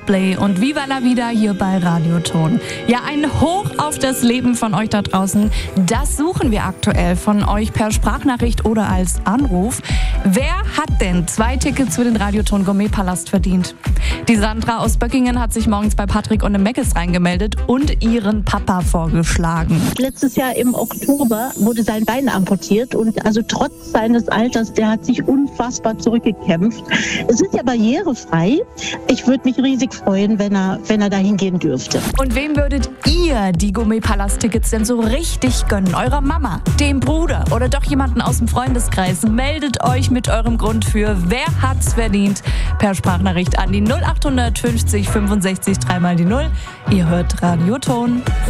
Play und Viva la Vida hier bei Radioton. Ja, ein Hoch auf das Leben von euch da draußen, das suchen wir aktuell von euch per Sprachnachricht oder als Anruf. Wer hat denn 2 Tickets für den Radioton Gourmet-Palast verdient? Die Sandra aus Böckingen hat sich morgens bei Patrick und im Meckes reingemeldet und ihren Papa vorgeschlagen. Letztes Jahr im Oktober wurde sein Bein amputiert und also trotz seines Alters, der hat sich unfassbar zurückgekämpft. Es ist ja barrierefrei. Ich würde mich riesig freuen, wenn er dahin gehen dürfte. Und wem würdet ihr die Gourmet-Palast-Tickets denn so richtig gönnen? Eurer Mama, dem Bruder oder doch jemanden aus dem Freundeskreis? Meldet euch mit eurem Grund für Wer hat's verdient? Per Sprachnachricht an die 0850 65 3 mal die 0. Ihr hört Radioton.